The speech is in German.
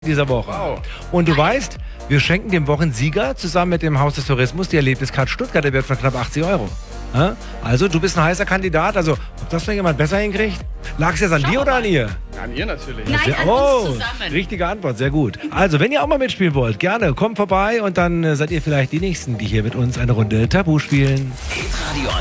dieser Woche. Wow. Und du weißt, wir schenken dem Wochensieger zusammen mit dem Haus des Tourismus die Erlebniskarte Stuttgart, der Wert von knapp 80 Euro. Ja? Also, du bist ein heißer Kandidat. Also, ob das noch jemand besser hinkriegt? Lag es jetzt an dir oder an ihr? An ihr natürlich. Nein, an uns zusammen. Richtige Antwort, sehr gut. Also, wenn ihr auch mal mitspielen wollt, gerne, kommt vorbei und dann seid ihr vielleicht die Nächsten, die hier mit uns eine Runde Tabu spielen. Hitradio